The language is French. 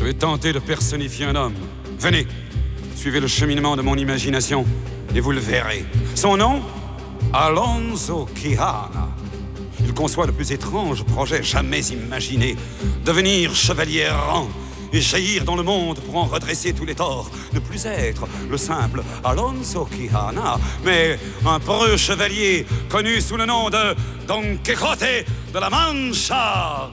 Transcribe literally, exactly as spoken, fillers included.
vais tenter de personnifier un homme. Venez, suivez le cheminement de mon imagination et vous le verrez. Son nom, Alonso Quijana. Il conçoit le plus étrange projet jamais imaginé. Devenir chevalier errant et jaillir dans le monde pour en redresser tous les torts. Ne plus être le simple Alonso Quijana, mais un preux chevalier connu sous le nom de Don Quixote de la Mancha.